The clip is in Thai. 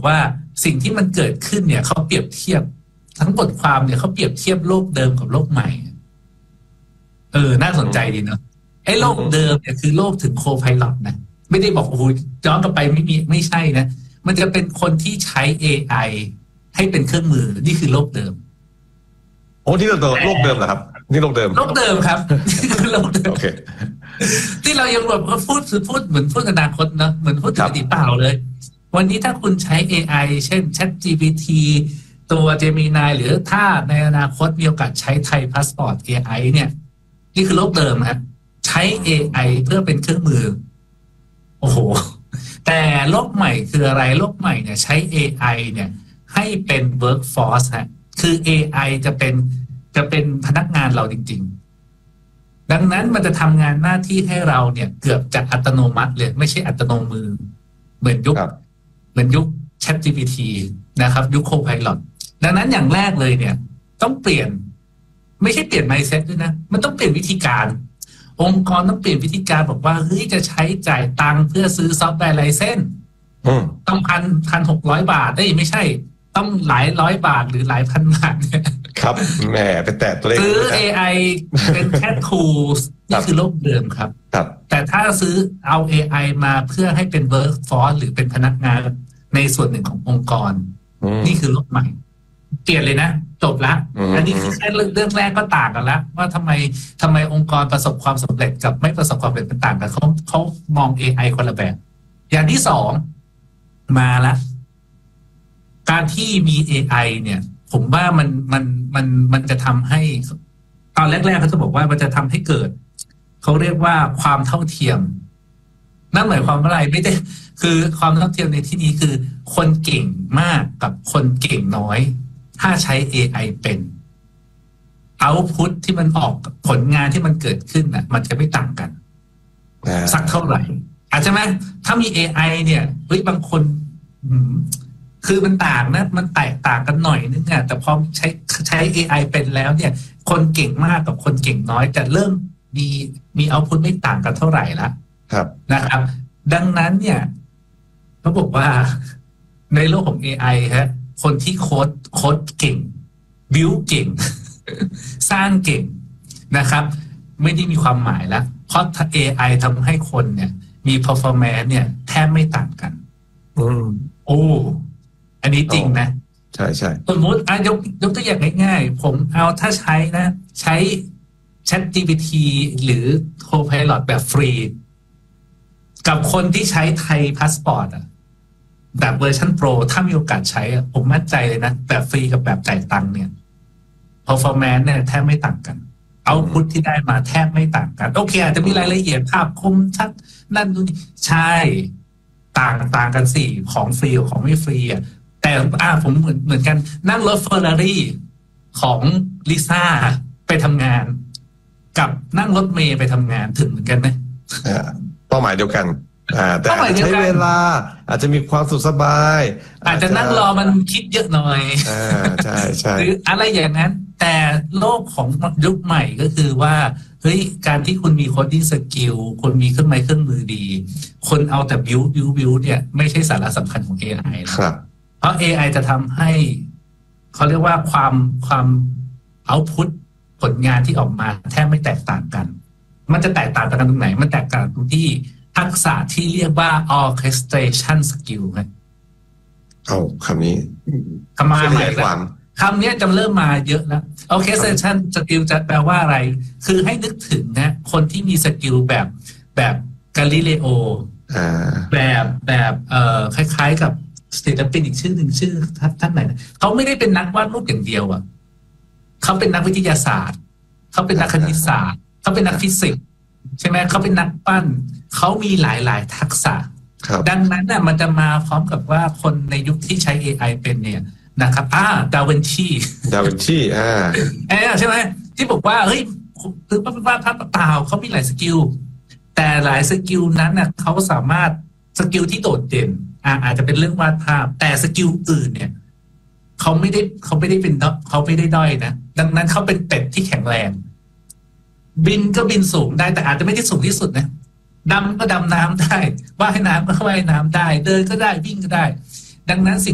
ว่าสิ่งที่มันเกิดขึ้นเนี่ยเขาเปรียบเทียบทั้งบทความเนี่ยเขาเปรียบเทียบโลกเดิมกับโลกใหม่น่าสนใจดีเนาะไอ้โลกเดิมเนี่ยคือโลกถึงโคไพลอตนะไม่ได้บอกโอ้โหย้อนกลับไปไม่ใช่นะมันจะเป็นคนที่ใช้ AI ให้เป็นเครื่องมือนี่คือโลกเดิมโอ้ที่โลกเดิมเหรอครับนี่โลกเดิมครับนี่คือโลกเดิมโอเคที่เรายังแบบพูดเหมือนพูดอนาคตนะเหมือนพูดถึงอดีตเปล่าเลยวันนี้ถ้าคุณใช้ AI เช่น ChatGPT ตัว Gemini หรือถ้าในอนาคตมีโอกาสใช้ไทยพาสปอร์ต AI เนี่ยนี่คือโลกเดิมครับใช้ AI เพื่อเป็นเครื่องมือโอ้โหแต่โลกใหม่คืออะไรโลกใหม่เนี่ยใช้ AI เนี่ยให้เป็น workforce ฮะคือ AI จะเป็นพนักงานเราจริงๆดังนั้นมันจะทำงานหน้าที่ให้เราเนี่ยเกือบจะอัตโนมัติเลยไม่ใช่อัตโนมือเหมือนยุค ChatGPT นะครับยุค Copilot ดังนั้นอย่างแรกเลยเนี่ยต้องเปลี่ยนไม่ใช่เปลี่ยน mindset ด้วยนะมันต้องเปลี่ยนวิธีการองค์กรต้องเปลี่ยนวิธีการบอกว่าเฮ้ยจะใช้จ่ายตังค์เพื่อซื้อซอฟต์แวร์ไลเซนส์ต้อง1,600 บาทได้ไม่ใช่ต้องหลายร้อยบาทหรือหลายพันบาทเนี่ยครับแหมไปแตะตัวเลขซื้อ AI เป็นแค่ tools นี่คือโลกเดิมครับแต่ถ้าซื้อเอา AI มาเพื่อให้เป็น workforce หรือเป็นพนักงานในส่วนหนึ่งขององค์กรนี่คือโลกใหม่เปลี่ยนเลยนะจบละอันนี้คือแค่เรื่องแรกก็ต่างกันแล้วว่าทำไมองค์กรประสบความสำเร็จกับไม่ประสบความสำเร็จเป็นต่างกันเขามอง AI คนละแบบอย่างที่สองมาละการที่มี AI เนี่ยผมว่ามันจะทำให้ตอนแรกๆเขาจะบอกว่ามันจะทำให้เกิดเขาเรียกว่าความเท่าเทียมนั่นหมายความว่าอะไรไม่ได้คือความเท่าเทียมในที่นี้คือคนเก่งมากกับคนเก่งน้อยถ้าใช้ AI เป็นเอาท์พุตที่มันออกผลงานที่มันเกิดขึ้นน่ะมันจะไม่ต่างกันสักเท่าไหร่อาจจะไหมถ้ามี AI เนี่ยเฮ้ยบางคนคือมันต่างนะมันแตกต่างกันหน่อยนึงอ่ะแต่พอใช้ AI เป็นแล้วเนี่ยคนเก่งมากกับคนเก่งน้อยจะเริ่มมีเอาท์พุตไม่ต่างกันเท่าไหร่ละนะครับดังนั้นเนี่ยเขาบอกว่าในโลกของ AI ฮะคนที่โค้ดเก่งบิวเก่ง สร้างเก่งนะครับไม่ได้มีความหมายแล้วเพราะ AI ทำให้คนเนี่ยมี performance เนี่ยแทบไม่ต่างกันโอ้อันนี้จริงนะใช่ใช่สมมติยกตัวอย่างง่ายๆผมเอาถ้าใช้นะใช้ ChatGPT หรือ Copilot แบบฟรีกับคนที่ใช้ไทยพาสปอร์ตแบบเวอร์ชันโปรถ้ามีโอกาสใช้ผมมั่นใจเลยนะแบบฟรีกับแบบจ่ายตังค์เนี่ย performance เนี่ยแทบไม่ต่างกันเอาพุทที่ได้มาแทบไม่ต่างกันโอเคอาจจะมีรายละเอียดภาพคมชัดนั่นนู่นใช่ต่างกันสิของฟรีกับของไม่ฟรีแต่ผมเหมือนกันนั่งรถเฟอร์รารี่ของลิซ่าไปทำงานกับนั่งรถเมย์ไปทำงานถึงเหมือนกันไหมเป้าหมายเดียวกันแต่ใช้เวลาอาจจะมีความสุขสบายอาจจะนั่งรอมันคิดเยอะหน่อยใช่ใช่หรืออะไรอย่างนั้นแต่โลกของยุคใหม่ก็คือว่าเฮ้ยการที่คุณมีโคดดิ้งสกิลคุณมีเครื่องไม้เครื่องมือดีคนเอาแต่บิวเนี่ยไม่ใช่สาระสำคัญของ AI นะครับเพราะ AI จะทำให้เขาเรียกว่าความเอาท์พุตผลงานที่ออกมาแทบไม่แตกต่างกันมันจะแตกต่างกันตรงไหนมันแตกต่างตรงที่ทักษะที่เรียกว่า orchestration skill ครับคำนี้คำมาใหม่แล้วคำนี้จะเริ่มมาเยอะแล้ว orchestration skill จะแปลว่าอะไรคือให้นึกถึงนะคนที่มีสกิลแบบกาลิเลโอแบบคล้ายๆกับศิลปินอีกชื่อหนึ่งชื่อท่านไหนนะเขาไม่ได้เป็นนักวาดรูปอย่างเดียวเขาเป็นนักวิทยาศาสตร์เขาเป็นนักคณิตศาสตร์เขาเป็นนักฟิสิกส์ใช่ไหมเขาเป็นนักปั้นเขามีหลายทักษะดังนั้นน่ะมันจะมาพร้อมกับว่าคนในยุคที่ใช้ AI เป็นเนี่ยนะครับดาวินชีใช่ไหมที่บอกว่าเฮ้ยคือว่าภาพเปล่าเขามีหลายสกิลแต่หลายสกิลนั้นน่ะเขาสามารถสกิลที่โดดเด่นอาจจะเป็นเรื่องวาดภาพแต่สกิลอื่นเนี่ยเขาไม่ได้เป็นเขาไม่ได้ด้อยนะดังนั้นเขาเป็นเป็ดที่แข็งแรงบินก็บินสูงได้แต่อาจจะไม่ได้สูงที่สุดนะดำก็ดำน้ำได้ว่ายน้ำก็ว่ายน้ำได้เดินก็ได้วิ่งก็ได้ดังนั้นสิ่ง